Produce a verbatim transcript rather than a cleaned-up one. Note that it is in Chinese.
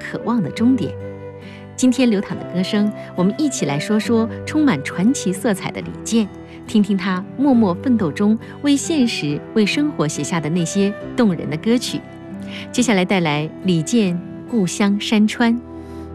渴望的终点。今天流淌的歌声，我们一起来说说充满传奇色彩的李健，听听他默默奋斗中为现实、为生活写下的那些动人的歌曲。接下来带来李健《故乡山川》。